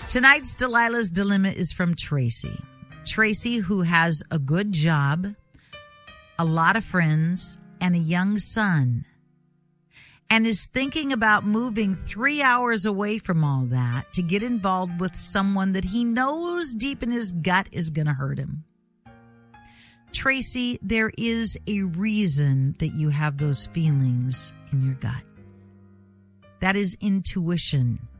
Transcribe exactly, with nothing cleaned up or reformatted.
Tonight's Delilah's Dilemma is from Tracy. Tracy, who has a good job, a lot of friends, and a young son, and is thinking about moving three hours away from all that to get involved with someone that he knows deep in his gut is going to hurt him. Tracy, there is a reason that you have those feelings in your gut. That is intuition.